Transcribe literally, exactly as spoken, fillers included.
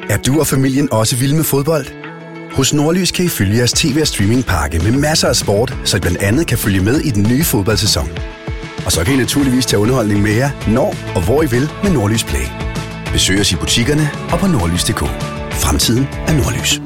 Er du og familien også vilde med fodbold? Hos Nordlys kan I følge jeres tv- og streamingpakke med masser af sport, så I blandt andet kan følge med i den nye fodboldsæson. Og så kan I naturligvis tage underholdning med jer, når og hvor I vil med Nordlys Play. Besøg os i butikkerne og på nordlys punktum d k. Fremtiden er Nordlys.